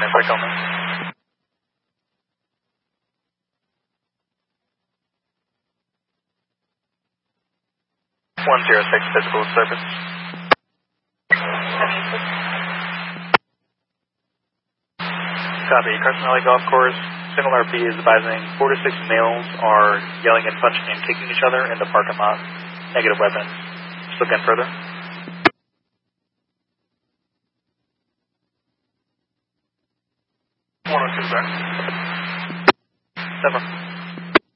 Unit for Coleman. 106 physical service. Copy. Carson Valley Golf Course. Single RP is advising 4 to 6 males are yelling and punching and kicking each other in the parking lot. Negative weapons. Just look in further. 102 back. 7.